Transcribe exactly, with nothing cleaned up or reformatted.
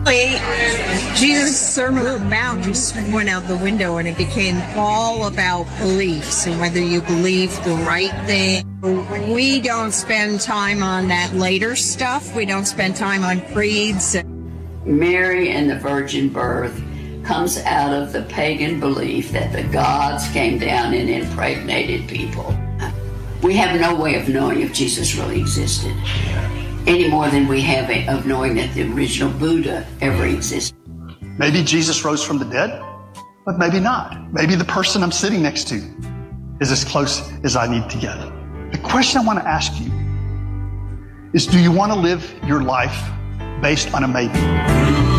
Jesus' Sermon on the Mount just went out the window, and it became all about beliefs and whether you believe the right thing. We don't spend time on that later stuff. We don't spend time on creeds. Mary and the virgin birth comes out of the pagan belief that the gods came down and impregnated people. We have no way of knowing if Jesus really existed, any more than we have a, of knowing that the original Buddha ever existed. Maybe Jesus rose from the dead, but maybe not. Maybe the person I'm sitting next to is as close as I need to get. The question I want to ask you is, do you want to live your life based on a maybe?